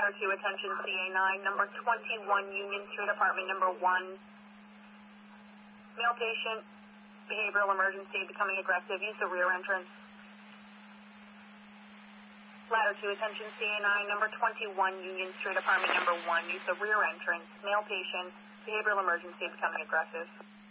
Ladder 2, attention CA9, number 21 Union Street, apartment number 1. Male patient, behavioral emergency, becoming aggressive. Use the rear entrance. Ladder 2, attention CA9, number 21 Union Street, apartment number 1. Use the rear entrance. Male patient, behavioral emergency, becoming aggressive.